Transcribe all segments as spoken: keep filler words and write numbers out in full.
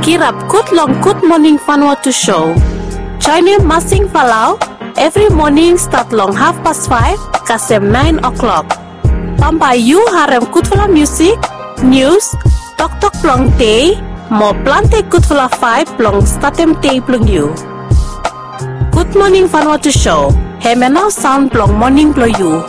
kirap good long good morning Vanuatu show. Join him Masing Falau every morning start long half past five kasem nine o'clock. Pampai you harem good fala music, news, tok tok plong day, mo plante good fala five plong statem day plong you. Good morning Vanuatu show. Hemena sound plong morning plong you.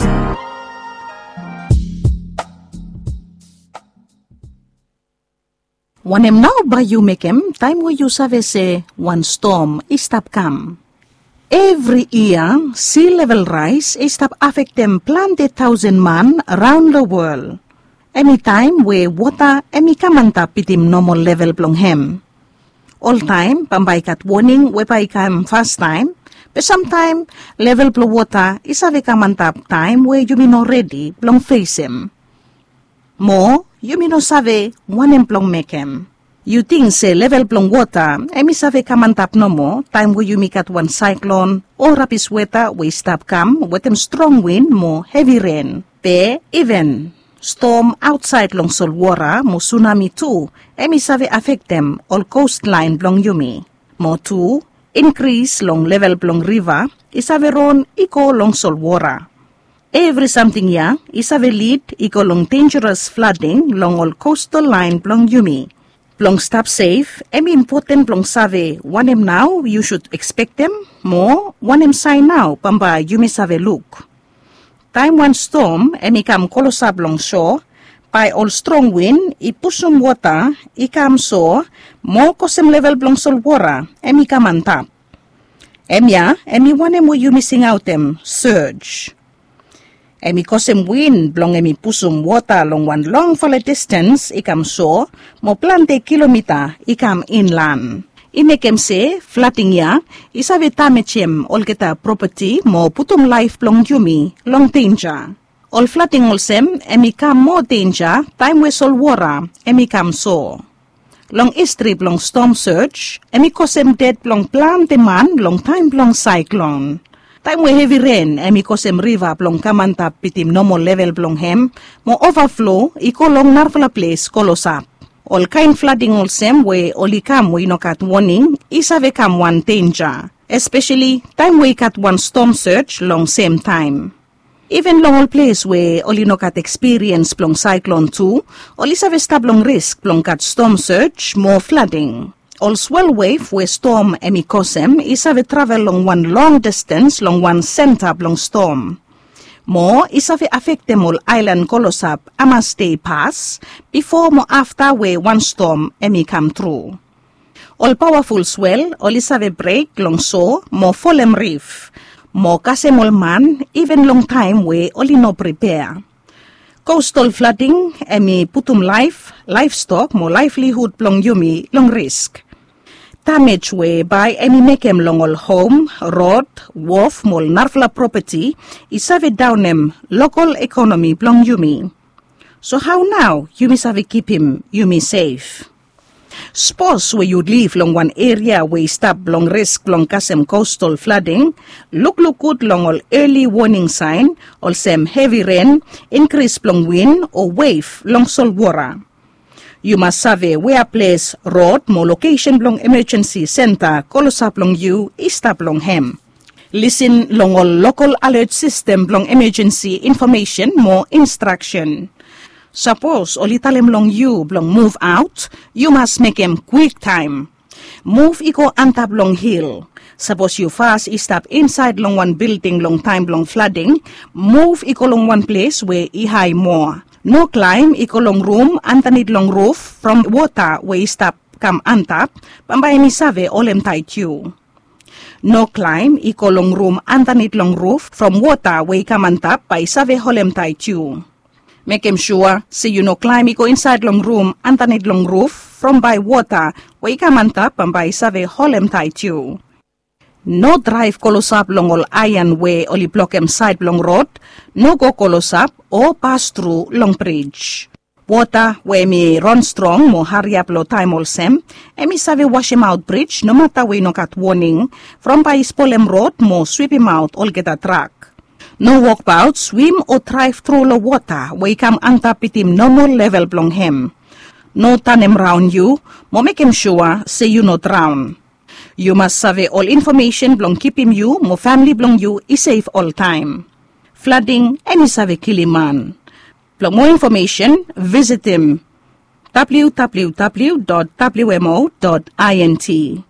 Wanem now by you make him time where you save say one storm is stop come. Every year sea level rise is stop affect them plenty thousand man around the world. Anytime where water emi kamanta pitim normal level plong hem. All time pambay kat warning we pay kam fast time. But sometime level plong water is ave kamanta time where you mean already plong face him. More you mean no save one emplong make him. You think say level plong water, emi save kamantap no more, time where you make at one cyclone, or rapid weather we stop come with them strong wind, more heavy rain. Pe even storm outside long Solwara, mo tsunami too, emi save affect them all coastline plong yumi. More too, increase long level plong river, is ave ron iko long Solwara. Every something ya is ave lead iko long dangerous flooding long all coastal line plong yumi. Plong stop safe, emi important plong save one em now you should expect them more one em sign now pamba you may save look. Time one storm emi kam kolosab long shore by all strong wind I pusum water I kam so more kosem level plong solwara emi kam on top. Emya emi one em you missing out them surge. Emi kosem wind blong emi pusum water long one long for a distance ikam so mo plante kilometer ikam inland. Inekem se flooding ya isave tamechem ol kita property mo putum life plong yumi long danger. All flooding olsem emi kam more danger time we solwara emi kam so. Long history plong storm surge emi kosem dead plong plante man long time plong cyclone. Time we heavy rain, emi kosem river plong kamanta pitim normal level plong hem, mo overflow, iko long narfala place kolosap. All kind flooding olsem we oli kam we no kat warning, isave kam one danger. Especially time we kat one storm surge long same time. Even long all place we oli no kat experience plong cyclone too, oli save stab long risk plong kat storm surge, more flooding. All swell wave where storm emi kosem is have travel long one long distance long one center long storm. More is have affect them all island kolosap ama stay pass before more after where one storm emi come through. All powerful swell all is have break long so more fallen reef. More kasem all man even long time where only no prepare. Coastal flooding emi putum life livestock more livelihood plong yumi long risk. Damage whereby emi make em long all home, road, wharf, mol narfla property is have down em local economy plong yumi. So how now you miss have keep him yumi safe? Suppose where you live long one area where stop long risk long kasem coastal flooding, look look good long all early warning sign, all same heavy rain, increase long wind or wave long solwara. You must survey where place road mo location long emergency center kolosap long you istap long hem. Listen long all local alert system long emergency information mo instruction. Suppose olitalem long you long move out, you must make em quick time. Move iko antap long hill. Suppose you fast istap inside long one building long time long flooding, move iko long one place where I high more. No climb iko long room underneath long roof from water where stop come antap pambay mi save olem tight you. No climb iko long room underneath long roof from water where come antap by save holem tight you. Make him sure see you no climb iko inside long room underneath long roof from by water where come antap pambay save holem tight you. No drive kolosap long all iron way oli block em side long road, no go kolosap or pass through long bridge. Water where me run strong mo hurry up lo time all sem, emi save wash him out bridge no matter we no got warning, from by spolem road mo sweep him out all get a track. No walk out, swim or drive through the water where come antap it him normal level long hem. no turn him round you, mo make him sure say you not drown. You must survey all information belong keep him you, mo family belong you is safe all time. Flooding any survey kill him man. For more information, visit him w w w dot w m o dot int.